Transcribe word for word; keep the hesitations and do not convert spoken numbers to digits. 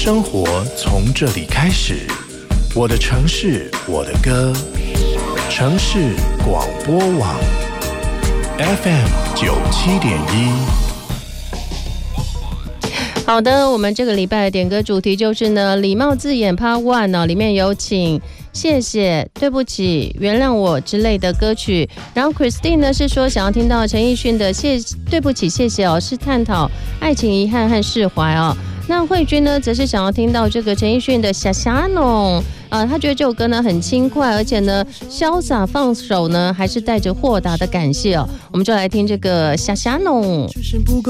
生活从这里开始，我的城市，我的歌，城市广播网 F M 九七点一。 好的，我们这个礼拜的点歌主题就是呢，礼貌字眼 Part One 呢、哦，里面有请、谢谢、对不起、原谅我之类的歌曲。然后 Christine 呢是说想要听到陈奕迅的谢对不起谢谢哦，是探讨爱情遗憾和释怀哦。那慧君呢则是想要听到这个陈奕迅的霞霞弄。呃，他觉得这首歌呢很轻快，而且呢潇洒放手呢，还是带着豁达的感谢哦。我们就来听这个霞霞弄。